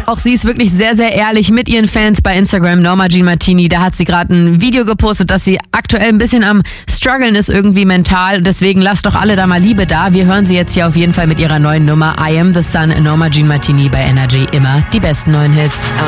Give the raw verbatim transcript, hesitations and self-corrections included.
Auch sie ist wirklich sehr, sehr ehrlich mit ihren Fans bei Instagram, Norma Jean Martini. Da hat sie gerade ein Video gepostet, dass sie aktuell ein bisschen am struggeln ist irgendwie mental. Deswegen lasst doch alle da mal Liebe da. Wir hören sie jetzt hier auf jeden Fall mit ihrer neuen Nummer I Am The Sun. Norma Jean Martini bei Energy. Immer die besten neuen Hits.